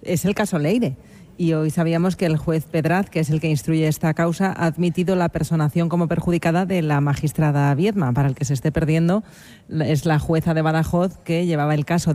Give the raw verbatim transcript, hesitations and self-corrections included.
es el caso Leire. Y hoy sabíamos que el juez Pedraz, que es el que instruye esta causa, ha admitido la personación como perjudicada de la magistrada Viedma. Para el que se esté perdiendo, es la jueza de Badajoz que llevaba el caso